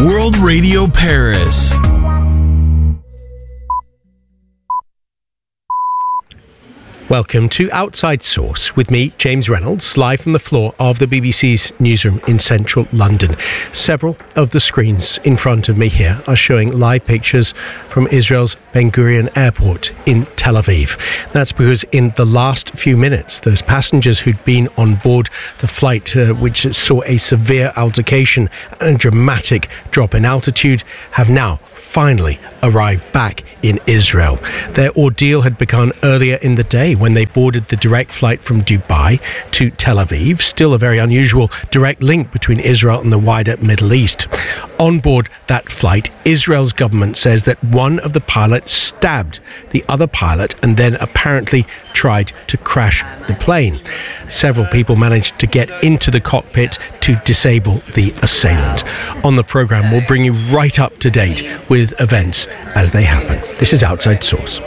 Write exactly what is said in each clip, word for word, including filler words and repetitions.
World Radio Paris. Welcome to Outside Source with me, James Reynolds, live from the floor of the B B C's newsroom in central London. Several of the screens in front of me here are showing live pictures from Israel's Ben Gurion Airport in Tel Aviv. That's because in the last few minutes, those passengers who'd been on board the flight, uh, which saw a severe altercation and a dramatic drop in altitude, have now finally arrived back in Israel. Their ordeal had begun earlier in the day when they boarded the direct flight from Dubai to Tel Aviv, still a very unusual direct link between Israel and the wider Middle East. On board that flight, Israel's government says that one of the pilots stabbed the other pilot and then apparently tried to crash the plane. Several people managed to get into the cockpit to disable the assailant. On the programme, we'll bring you right up to date with events as they happen. This is Outside Source.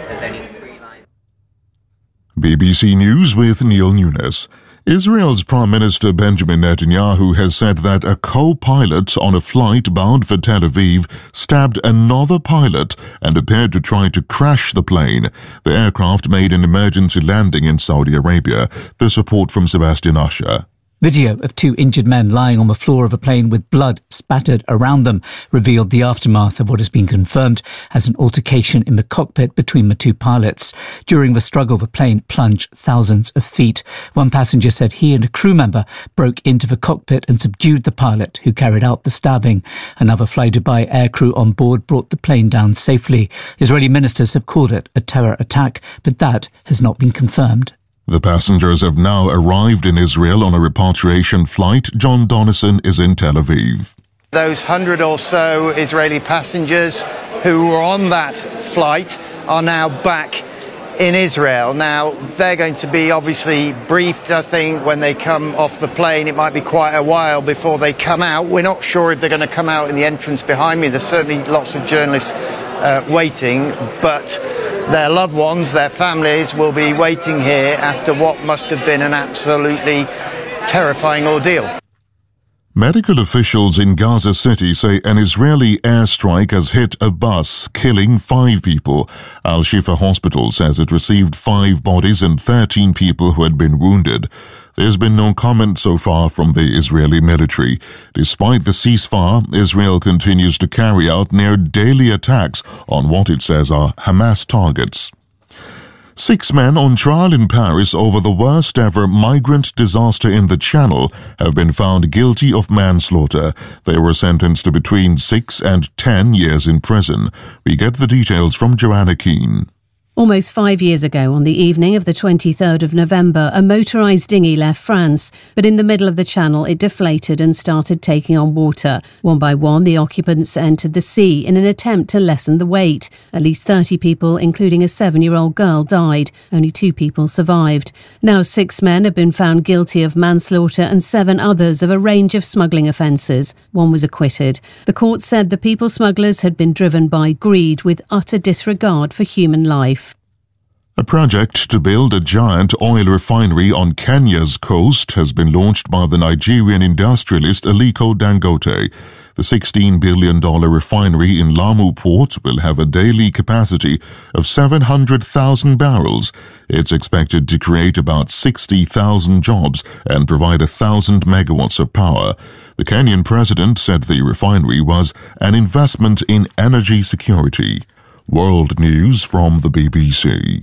B B C News with Neil Nunes. Israel's Prime Minister Benjamin Netanyahu has said that a co-pilot on a flight bound for Tel Aviv stabbed another pilot and appeared to try to crash the plane. The aircraft made an emergency landing in Saudi Arabia. This report from Sebastian Usher. Video of two injured men lying on the floor of a plane with blood spattered around them revealed the aftermath of what has been confirmed as an altercation in the cockpit between the two pilots. During the struggle, the plane plunged thousands of feet. One passenger said he and a crew member broke into the cockpit and subdued the pilot who carried out the stabbing. Another Fly Dubai aircrew on board brought the plane down safely. Israeli ministers have called it a terror attack, but that has not been confirmed. The passengers have now arrived in Israel on a repatriation flight. John Donnison is in Tel Aviv. Those hundred or so Israeli passengers who were on that flight are now back in Israel. Now, they're going to be obviously briefed, I think, when they come off the plane. It might be quite a while before they come out. We're not sure if they're going to come out in the entrance behind me. There's certainly lots of journalists uh, waiting, but their loved ones, their families, will be waiting here after what must have been an absolutely terrifying ordeal. Medical officials in Gaza City say an Israeli airstrike has hit a bus, killing five people. Al-Shifa Hospital says it received five bodies and thirteen people who had been wounded. There's been no comment so far from the Israeli military. Despite the ceasefire, Israel continues to carry out near daily attacks on what it says are Hamas targets. Six men on trial in Paris over the worst ever migrant disaster in the Channel have been found guilty of manslaughter. They were sentenced to between six and ten years in prison. We get the details from Joanna Keane. Almost five years ago, on the evening of the twenty-third of November, a motorised dinghy left France, but in the middle of the channel it deflated and started taking on water. One by one, the occupants entered the sea in an attempt to lessen the weight. At least thirty people, including a seven-year-old girl, died. Only two people survived. Now six men have been found guilty of manslaughter and seven others of a range of smuggling offences. One was acquitted. The court said the people smugglers had been driven by greed with utter disregard for human life. A project to build a giant oil refinery on Kenya's coast has been launched by the Nigerian industrialist Aliko Dangote. The sixteen billion dollars refinery in Lamu Port will have a daily capacity of seven hundred thousand barrels. It's expected to create about sixty thousand jobs and provide one thousand megawatts of power. The Kenyan president said the refinery was an investment in energy security. World news from the B B C.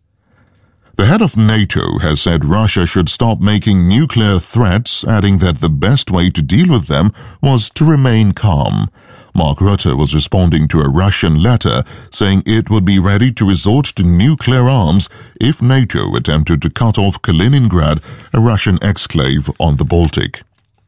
The head of NATO has said Russia should stop making nuclear threats, adding that the best way to deal with them was to remain calm. Mark Rutte was responding to a Russian letter saying it would be ready to resort to nuclear arms if NATO attempted to cut off Kaliningrad, a Russian exclave on the Baltic.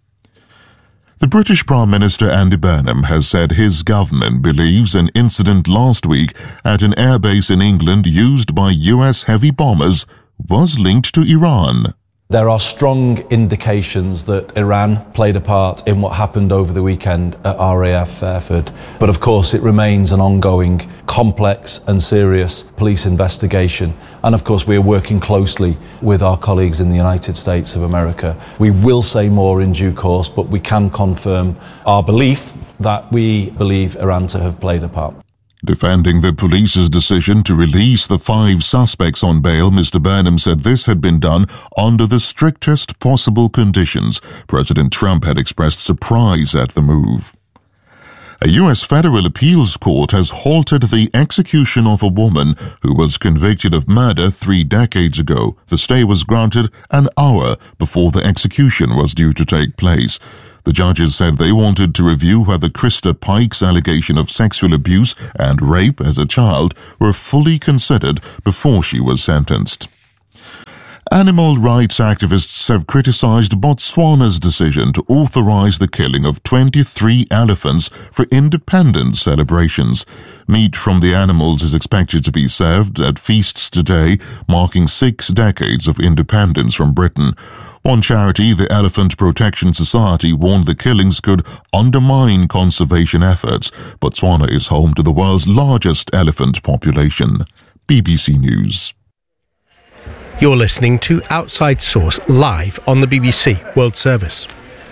The British Prime Minister Andy Burnham has said his government believes an incident last week at an airbase in England used by U S heavy bombers was linked to Iran. There are strong indications that Iran played a part in what happened over the weekend at R A F Fairford. But of course, it remains an ongoing, complex and serious police investigation. And of course, we are working closely with our colleagues in the United States of America. We will say more in due course, but we can confirm our belief that we believe Iran to have played a part. Defending the police's decision to release the five suspects on bail, Mister Burnham said this had been done under the strictest possible conditions. President Trump had expressed surprise at the move. A U S federal appeals court has halted the execution of a woman who was convicted of murder three decades ago. The stay was granted an hour before the execution was due to take place. The judges said they wanted to review whether Krista Pike's allegation of sexual abuse and rape as a child were fully considered before she was sentenced. Animal rights activists have criticized Botswana's decision to authorize the killing of twenty-three elephants for independence celebrations. Meat from the animals is expected to be served at feasts today, marking six decades of independence from Britain. One charity, the Elephant Protection Society, warned the killings could undermine conservation efforts. Botswana is home to the world's largest elephant population. B B C News. You're listening to Outside Source live on the B B C World Service.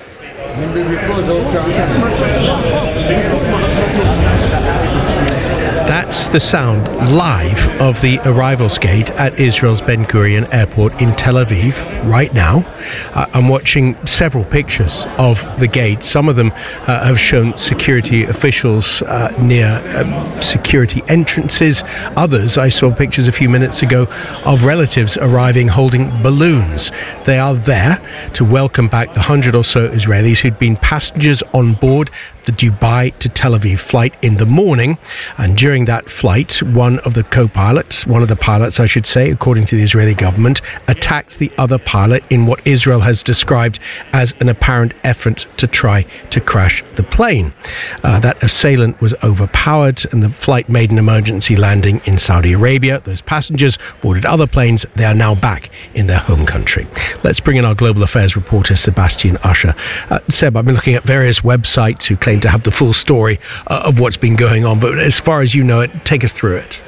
That's the sound live of the arrivals gate at Israel's Ben Gurion Airport in Tel Aviv right now. Uh, I'm watching several pictures of the gate. Some of them uh, have shown security officials uh, near um, security entrances. Others, I saw pictures a few minutes ago of relatives arriving holding balloons. They are there to welcome back the hundred or so Israelis who'd been passengers on board the Dubai to Tel Aviv flight in the morning, and during that flight, one of the co-pilots, one of the pilots I should say, according to the Israeli government, attacked the other pilot in what Israel has described as an apparent effort to try to crash the plane. Uh, that assailant was overpowered and the flight made an emergency landing in Saudi Arabia. Those passengers boarded other planes. They are now back in their home country. Let's bring in our global affairs reporter, Sebastian Usher. Uh, Seb, I've been looking at various websites who claim to have the full story uh, of what's been going on, but as far as you know it, take us through it.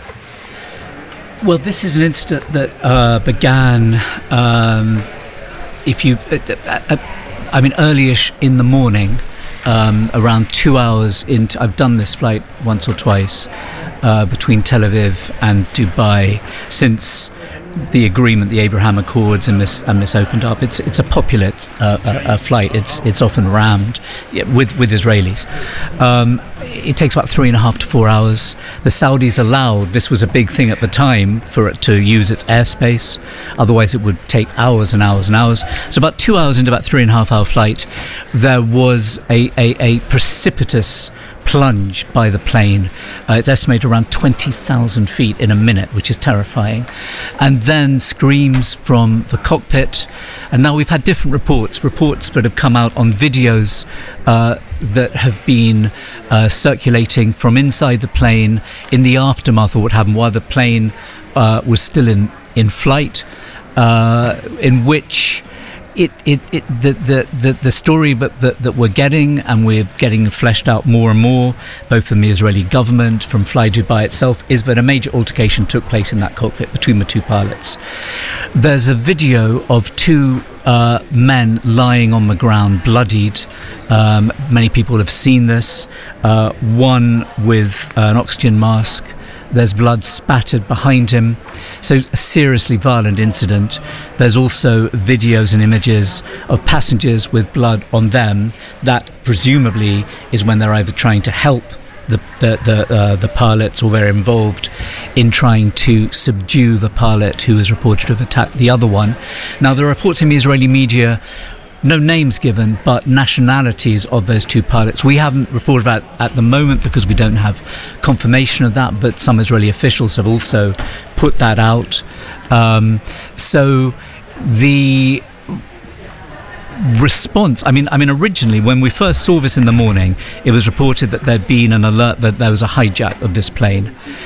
Well, this is an incident that uh, began, um, if you, uh, uh, I mean, early-ish in the morning, um, around two hours into, I've done this flight once or twice, uh, between Tel Aviv and Dubai since the agreement, the Abraham Accords, and this and this opened up. It's it's a popular uh, uh, flight. It's it's often rammed with with Israelis. Um, it takes about three and a half to four hours. The Saudis allowed, this was a big thing at the time, for it to use its airspace. Otherwise, it would take hours and hours and hours. So about two hours into about three and a half hour flight, there was a a, a precipitous plunge by the plane. Uh, it's estimated around twenty thousand feet in a minute, which is terrifying. And then screams from the cockpit. And now we've had different reports, reports that have come out on videos uh, that have been uh, circulating from inside the plane in the aftermath of what happened while the plane uh, was still in, in flight, uh, in which It, it, it, the, the, the, the story that, that, that we're getting, and we're getting fleshed out more and more, both from the Israeli government, from Fly Dubai itself, is that a major altercation took place in that cockpit between the two pilots. There's a video of two uh, men lying on the ground, bloodied. Um, many people have seen this. Uh, one with uh, an oxygen mask. There's blood spattered behind him. So a seriously violent incident. There's also videos and images of passengers with blood on them. That presumably is when they're either trying to help the the the, uh, the pilots, or they're involved in trying to subdue the pilot who is reported to have attacked the other one. Now, there are reports in the Israeli media, no names given, but nationalities of those two pilots. We haven't reported that at the moment because we don't have confirmation of that, but some Israeli officials have also put that out. Um, so the response, I mean, I mean, originally when we first saw this in the morning, it was reported that there'd been an alert that there was a hijack of this plane.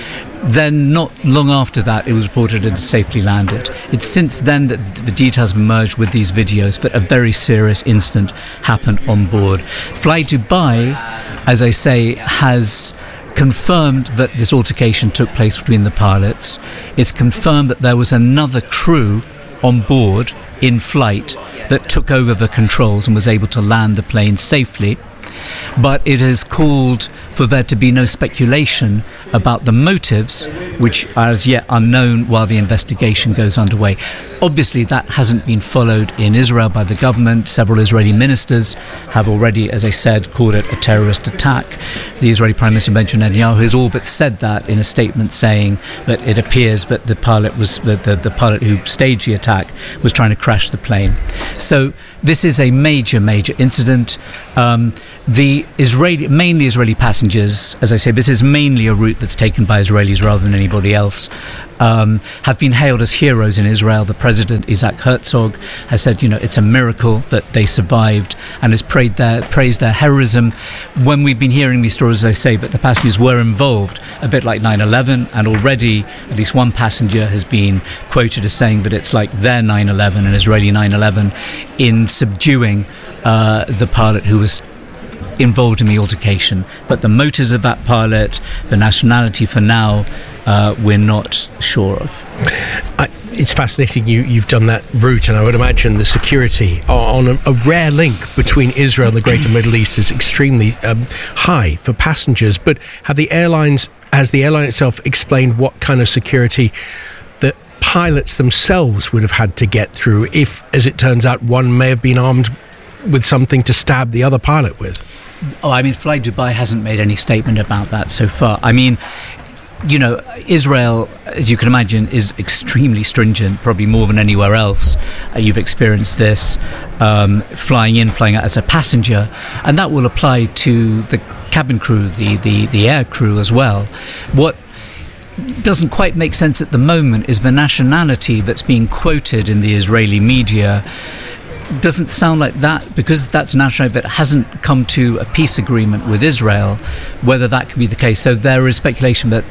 then not long after that, it was reported it had safely landed. It's since then that the details have emerged with these videos that a very serious incident happened on board. Fly Dubai, as I say, has confirmed that this altercation took place between the pilots. It's confirmed that there was another crew on board in flight that took over the controls and was able to land the plane safely. But it has called for there to be no speculation about the motives, which are as yet unknown while the investigation goes underway. Obviously, that hasn't been followed in Israel by the government. Several Israeli ministers have already, as I said, called it a terrorist attack. The Israeli Prime Minister Benjamin Netanyahu has all but said that in a statement, saying that it appears that the pilot was the, the, the pilot who staged the attack was trying to crash the plane. So this is a major, major incident. Um, the Israeli, mainly Israeli passengers, as I say, this is mainly a route that's taken by Israelis rather than anybody else, um, have been hailed as heroes in Israel. The President, Isaac Herzog, has said, you know, it's a miracle that they survived, and has praised their, praised their heroism. When we've been hearing these stories, as I say, that the passengers were involved, a bit like nine eleven, and already at least one passenger has been quoted as saying that it's like their nine eleven, an Israeli nine eleven, in subduing uh, the pilot who was involved in the altercation. But the motives of that pilot, the nationality, for now, uh, we're not sure of. I, it's fascinating you, you've done that route, and I would imagine the security on a, a rare link between Israel and the greater Middle East is extremely um, high for passengers. But have the airlines, has the airline itself explained what kind of security that pilots themselves would have had to get through if, as it turns out, one may have been armed with something to stab the other pilot with? Oh, I mean, Fly Dubai hasn't made any statement about that so far. I mean, you know, Israel, as you can imagine, is extremely stringent, probably more than anywhere else. Uh, you've experienced this, um, flying in, flying out as a passenger, and that will apply to the cabin crew, the, the, the air crew as well. What doesn't quite make sense at the moment is the nationality that's being quoted in the Israeli media doesn't sound like that, because that's a nationality that hasn't come to a peace agreement with Israel, whether that could be the case. So there is speculation that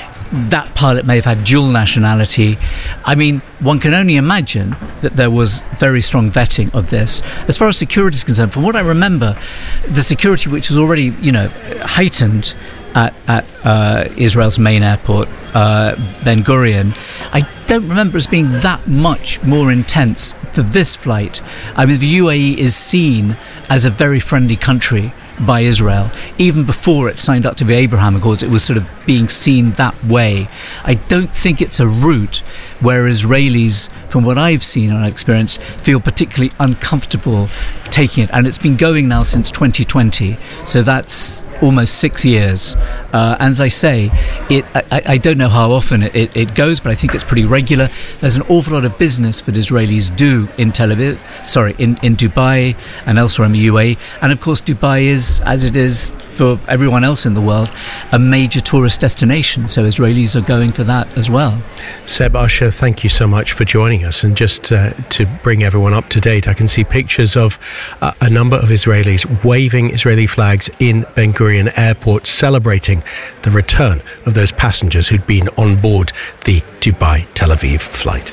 that pilot may have had dual nationality. I mean, one can only imagine that there was very strong vetting of this. As far as security is concerned, from what I remember, the security, which was already, you know, heightened at, at uh, Israel's main airport, uh, Ben Gurion, I don't remember as being that much more intense for this flight. I mean, the U A E is seen as a very friendly country by Israel. Even before it signed up to the Abraham Accords, it was sort of being seen that way. I don't think it's a route where Israelis, from what I've seen and experienced, feel particularly uncomfortable taking it. And it's been going now since twenty twenty, so that's almost six years. Uh, and as I say, it I, I don't know how often it, it, it goes, but I think it's pretty regular. There's an awful lot of business that Israelis do in Tel Aviv, sorry, in, in Dubai and elsewhere in the U A E. And of course, Dubai is, as it is for everyone else in the world, a major tourist destination. So Israelis are going for that as well. Seb Usher, thank you so much for joining us. And just uh, to bring everyone up to date, I can see pictures of uh, a number of Israelis waving Israeli flags in Ben Gurion Airport, celebrating the return of those passengers who'd been on board the Dubai-Tel Aviv flight.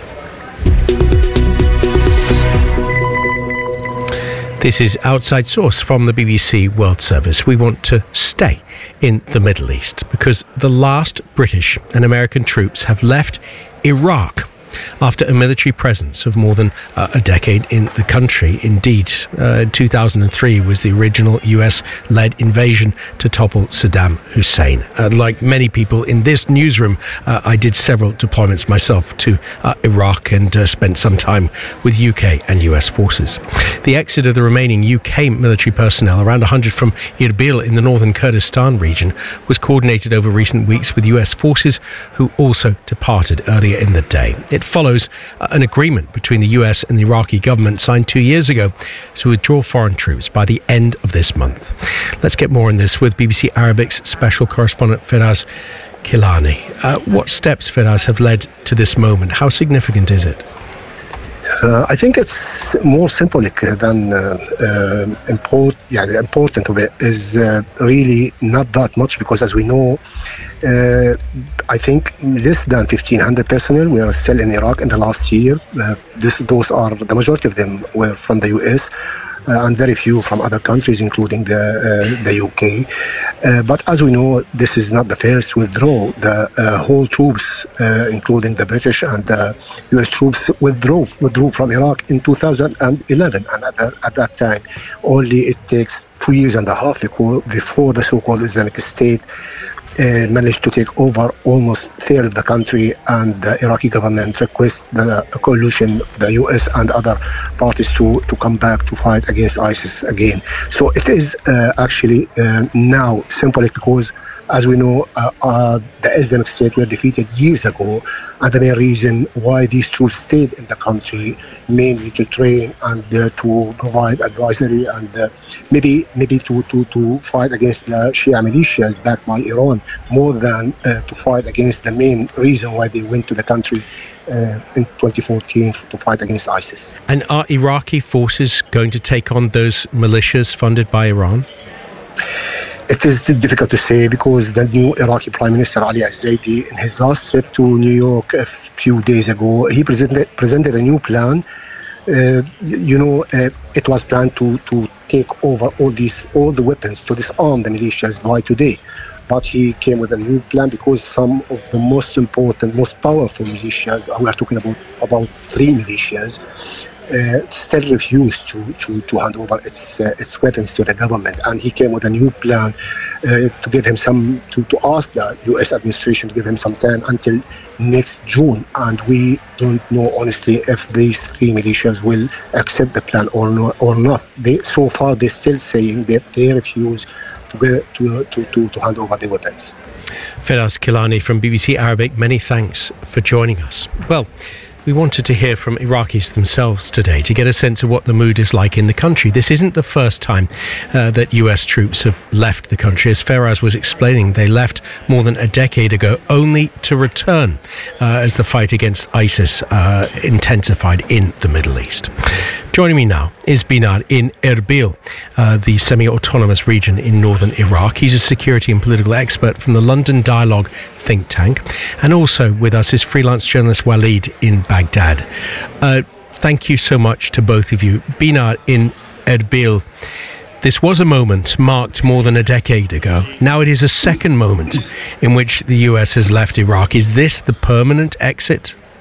This is Outside Source from the B B C World Service. We want to stay in the Middle East because the last British and American troops have left Iraq after a military presence of more than uh, a decade in the country. Indeed, uh, two thousand three was the original U S-led invasion to topple Saddam Hussein. Uh, like many people in this newsroom, uh, I did several deployments myself to uh, Iraq and uh, spent some time with U K and U S forces. The exit of the remaining U K military personnel, around one hundred from Erbil in the northern Kurdistan region, was coordinated over recent weeks with U S forces who also departed earlier in the day. It follows an agreement between the U S and the Iraqi government signed two years ago to withdraw foreign troops by the end of this month. Let's get more on this with B B C Arabic's special correspondent Firas Kilani. Uh, what steps, Firas, have led to this moment? How significant is it? Uh, I think it's more symbolic than uh, uh, import, yeah, the important of it is uh, really not that much, because as we know, uh, I think less than fifteen hundred personnel were still in Iraq in the last year. Uh, this, those are, the majority of them were from the U S, Uh, and very few from other countries, including the uh, the U K. Uh, but as we know, this is not the first withdrawal. The uh, whole troops, uh, including the British and the U S troops, withdrew withdrew from Iraq in two thousand eleven, and at, the, at that time, only it takes two years and a half before the so-called Islamic State Uh, managed to take over almost a third of the country, and the Iraqi government requests the coalition, the U S and other parties to, to come back to fight against ISIS again. So it is uh, actually uh, now symbolic, because as we know, uh, uh, the Islamic State were defeated years ago, and the main reason why these troops stayed in the country, mainly to train and uh, to provide advisory and uh, maybe maybe to, to, to fight against the Shia militias backed by Iran, more than uh, to fight against the main reason why they went to the country uh, in twenty fourteen to fight against ISIS. And are Iraqi forces going to take on those militias funded by Iran? It is difficult to say, because the new Iraqi Prime Minister Ali al-Zaidi, in his last trip to New York a few days ago, he presented presented a new plan. Uh, you know, uh, it was planned to to take over all these all the weapons, to disarm the militias by today. But he came with a new plan, because some of the most important, most powerful militias, we are talking about about three militias, Uh, still refused to, to, to hand over its uh, its weapons to the government, and he came with a new plan uh, to give him some to, to ask the U S administration to give him some time until next June, and we don't know honestly if these three militias will accept the plan or no, or not. They, so far, they're still saying that they refuse to go, to, to to to hand over the weapons. Firas Kilani from B B C Arabic, many thanks for joining us. Well, we wanted to hear from Iraqis themselves today to get a sense of what the mood is like in the country. This isn't the first time uh, that U S troops have left the country. As Firas was explaining, they left more than a decade ago, only to return uh, as the fight against ISIS uh, intensified in the Middle East. Joining me now is Benar in Erbil, uh, the semi-autonomous region in northern Iraq. He's a security and political expert from the London Dialogue think tank. And also with us is freelance journalist Walid in Baghdad. Uh, thank you so much to both of you. Benar in Erbil, this was a moment marked more than a decade ago. Now it is a second moment in which the U S has left Iraq. Is this the permanent exit?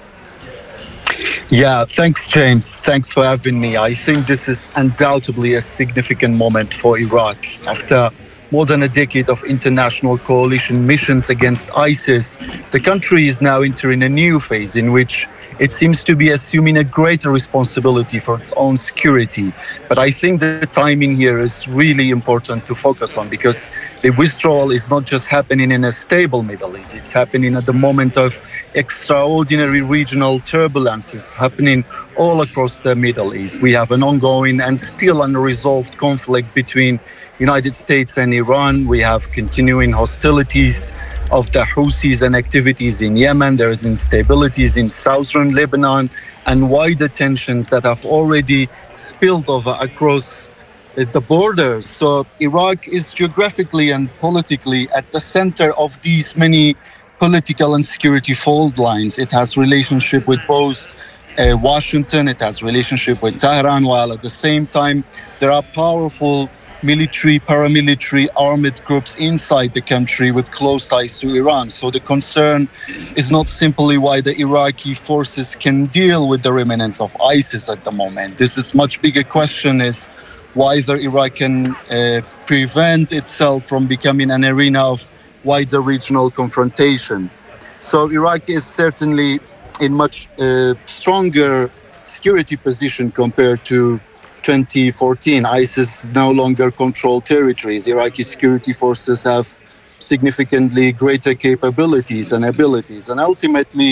Yeah, thanks, James. Thanks for having me. I think this is undoubtedly a significant moment for Iraq. After more than a decade of international coalition missions against ISIS, the country is now entering a new phase in which it seems to be assuming a greater responsibility for its own security. But I think the timing here is really important to focus on, because the withdrawal is not just happening in a stable Middle East. It's happening at the moment of extraordinary regional turbulences happening all across the Middle East. We have an ongoing and still unresolved conflict between United States and Iran. We have continuing hostilities of the Houthis and activities in Yemen. There is instabilities in southern Lebanon, and wider tensions that have already spilled over across the borders. So Iraq is geographically and politically at the center of these many political and security fault lines. It has relationship with both uh, Washington, it has relationship with Tehran, while at the same time there are powerful military, paramilitary, armed groups inside the country with close ties to Iran. So the concern is not simply why the Iraqi forces can deal with the remnants of ISIS at the moment. This is much bigger question is whether Iraq can uh, prevent itself from becoming an arena of wider regional confrontation. So Iraq is certainly in much uh, stronger security position compared to twenty fourteen. ISIS no longer control territories. Iraqi security forces have significantly greater capabilities and abilities. And ultimately,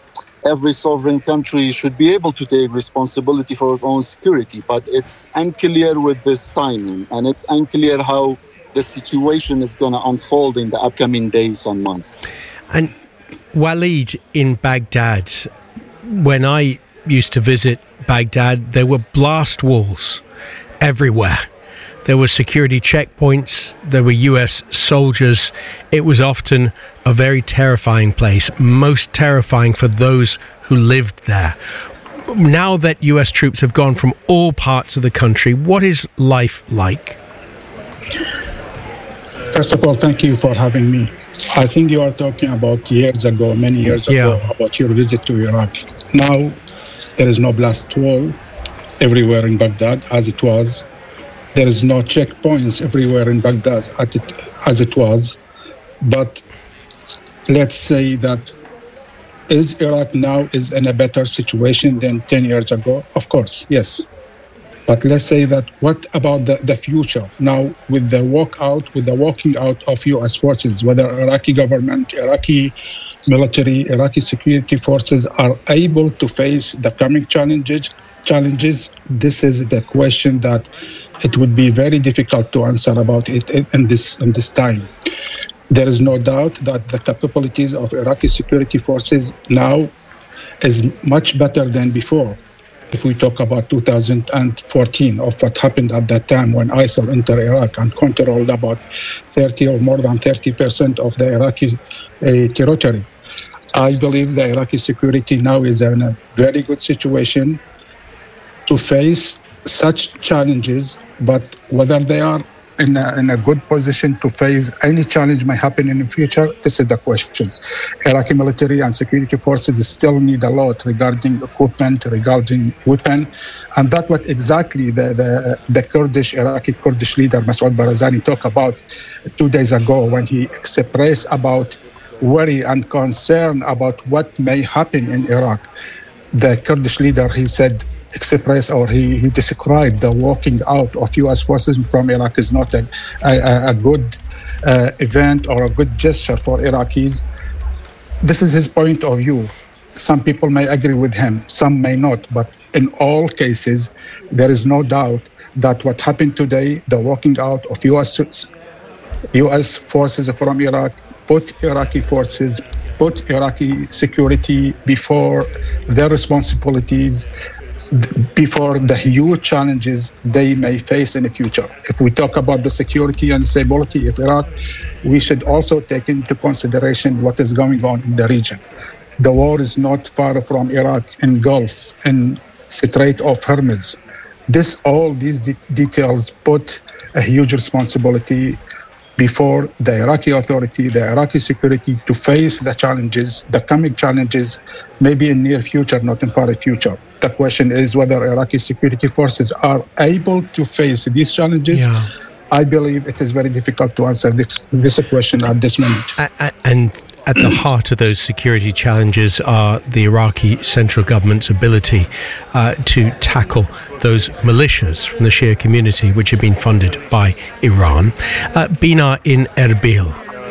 every sovereign country should be able to take responsibility for its own security. But it's unclear with this timing, and it's unclear how the situation is going to unfold in the upcoming days and months. And Walid in Baghdad, when I used to visit Baghdad, there were blast walls everywhere. There were security checkpoints, there were U S soldiers. It was often a very terrifying place, most terrifying for those who lived there. Now that U S troops have gone from all parts of the country, what is life like? First of all, thank you for having me. I think you are talking about years ago, many years ago, yeah. about your visit to Iraq. Now, there is no blast wall everywhere in Baghdad as it was. There is no checkpoints everywhere in Baghdad as it was. But let's say that is Iraq now is in a better situation than ten years ago? Of course, yes. But let's say that what about the, the future? Now, with the walkout, with the walking out of U S forces, whether Iraqi government, Iraqi military, Iraqi security forces are able to face the coming challenges, challenges, this is the question that it would be very difficult to answer about it in this in this time. There is no doubt that the capabilities of Iraqi security forces now is much better than before. If we talk about two thousand fourteen, of what happened at that time when ISIL entered Iraq and controlled about thirty or more than thirty percent of the Iraqi uh, territory. I believe the Iraqi security now is in a very good situation to face such challenges, but whether they are in a, in a good position to face any challenge may happen in the future, this is the question. Iraqi military and security forces still need a lot regarding equipment, regarding weapon, and that's what exactly the, the, the Kurdish, Iraqi Kurdish leader Masoud Barzani talked about two days ago when he expressed about worry and concern about what may happen in Iraq. The Kurdish leader, he said, expressed or he, he described the walking out of U S forces from Iraq is not a, a, a good uh, event or a good gesture for Iraqis. This is his point of view. Some people may agree with him, some may not, but in all cases, there is no doubt that what happened today, the walking out of U S, U S forces from Iraq, put Iraqi forces, put Iraqi security before their responsibilities, before the huge challenges they may face in the future. If we talk about the security and stability of Iraq, we should also take into consideration what is going on in the region. The war is not far from Iraq, in Gulf, in Strait of Hormuz. This, all these de- details put a huge responsibility before the Iraqi authority, the Iraqi security, to face the challenges, the coming challenges, maybe in near future, not in far future. The question is whether Iraqi security forces are able to face these challenges. Yeah. I believe it is very difficult to answer this, this question at this moment. And at the heart of those security challenges are the Iraqi central government's ability uh, to tackle those militias from the Shia community, which have been funded by Iran. Uh, Bina in Erbil,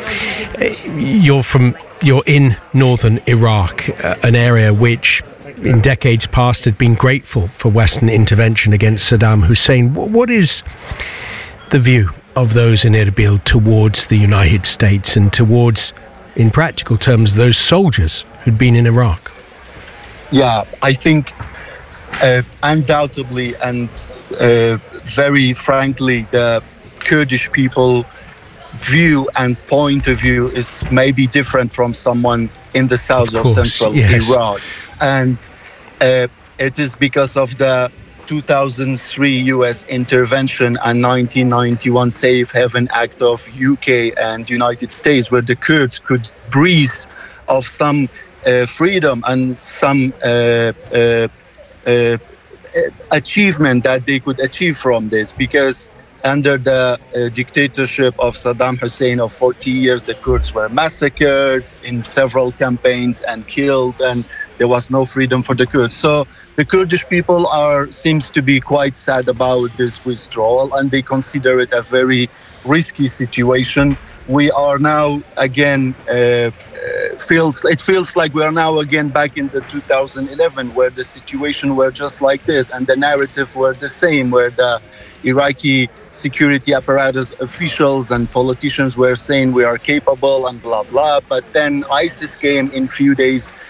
you're from you're in northern Iraq, uh, an area which in decades past had been grateful for Western intervention against Saddam Hussein. What is the view of those in Erbil towards the United States and towards, in practical terms, those soldiers who'd been in Iraq? Yeah, I think uh, undoubtedly and uh, very frankly, the Kurdish people view and point of view is maybe different from someone in the south of, course, or central yes. Iraq. And uh, it is because of the two thousand three U S intervention and nineteen ninety-one Safe Haven Act of U K and United States, where the Kurds could breathe of some uh, freedom and some uh, uh, uh, achievement that they could achieve from this. Because under the uh, dictatorship of Saddam Hussein of forty years, the Kurds were massacred in several campaigns and killed, and there was no freedom for the Kurds. So the Kurdish people are seems to be quite sad about this withdrawal, and they consider it a very risky situation. We are now again uh, uh, feels it feels like we are now again back in the two thousand eleven, where the situation were just like this, and the narrative were the same, where the Iraqi security apparatus officials and politicians were saying we are capable and blah blah. But then ISIS came in few days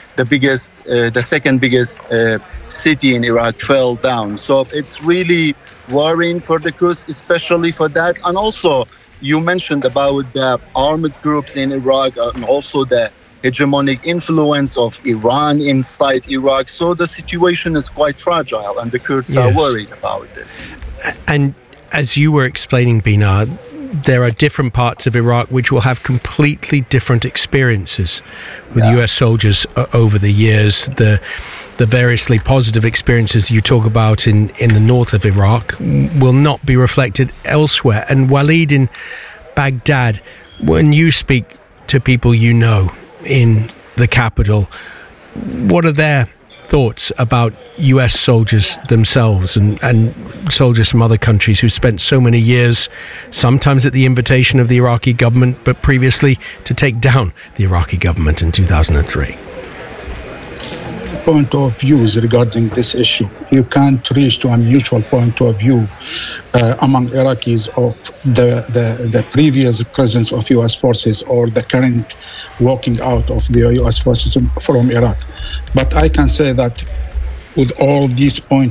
the biggest, uh, the second biggest uh, city in Iraq fell down. So it's really worrying for the Kurds, especially for that. And also, you mentioned about the armed groups in Iraq and also the hegemonic influence of Iran inside Iraq. So the situation is quite fragile, and the Kurds yes. are worried about this. And as you were explaining, Benar, there are different parts of Iraq which will have completely different experiences with yeah. U S soldiers uh, over the years. The the variously positive experiences you talk about in, in the north of Iraq will not be reflected elsewhere. And Walid, in Baghdad, when you speak to people you know in the capital, what are their thoughts about U S soldiers themselves and, and soldiers from other countries who spent so many years, sometimes at the invitation of the Iraqi government, but previously to take down the Iraqi government in two thousand three? Point of views regarding this issue. You can't reach to a mutual point of view uh, among Iraqis of the, the, the previous presence of U S forces or the current walking out of the U S forces from Iraq. But I can say that with all these points